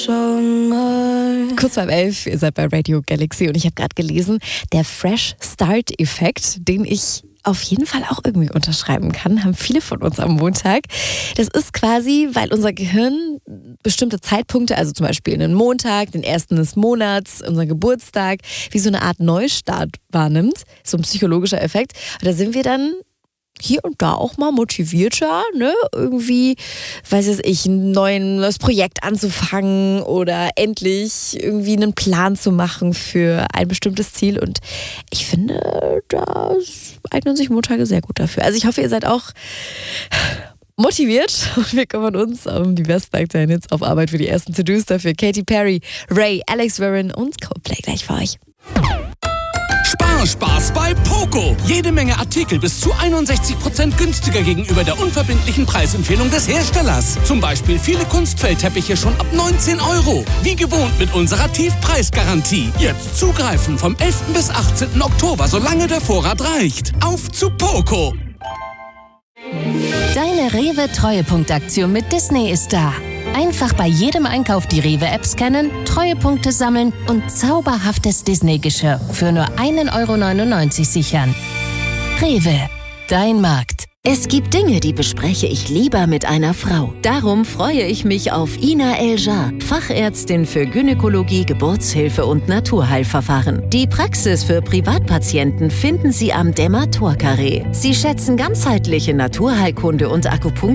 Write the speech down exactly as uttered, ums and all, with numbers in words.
Kurz beim elf, ihr seid bei Radio Galaxy und ich habe gerade gelesen, der Fresh Start-Effekt, den ich auf jeden Fall auch irgendwie unterschreiben kann, haben viele von uns am Montag. Das ist quasi, weil unser Gehirn bestimmte Zeitpunkte, also zum Beispiel einen Montag, den ersten des Monats, unseren Geburtstag, wie so eine Art Neustart wahrnimmt. So ein psychologischer Effekt. Und da sind wir dann hier und da auch mal motivierter, ne, irgendwie, weiß ich, ein neues Projekt anzufangen oder endlich irgendwie einen Plan zu machen für ein bestimmtes Ziel. Und ich finde, da eignen sich Montage sehr gut dafür. Also ich hoffe, ihr seid auch motiviert und wir kümmern uns um die besten aktuellen Hits auf Arbeit für die ersten To-Dos dafür. Katy Perry, Ray, Alex Warren und Coldplay gleich für euch. Spaß bei Poco. Jede Menge Artikel bis zu einundsechzig Prozent günstiger gegenüber der unverbindlichen Preisempfehlung des Herstellers. Zum Beispiel viele Kunstfellteppiche schon ab neunzehn Euro. Wie gewohnt mit unserer Tiefpreisgarantie. Jetzt zugreifen vom elften bis achtzehnten Oktober, solange der Vorrat reicht. Auf zu Poco. Deine Rewe-Treuepunktaktion mit Disney ist da. Einfach bei jedem Einkauf die Rewe-App scannen, Treuepunkte sammeln und zauberhaftes Disney-Geschirr für nur ein Euro neunundneunzig sichern. Rewe, dein Markt. Es gibt Dinge, die bespreche ich lieber mit einer Frau. Darum freue ich mich auf Ina Eljar, Fachärztin für Gynäkologie, Geburtshilfe und Naturheilverfahren. Die Praxis für Privatpatienten finden Sie am Dämmer-Tor-Carré. Sie schätzen ganzheitliche Naturheilkunde und Akupunktur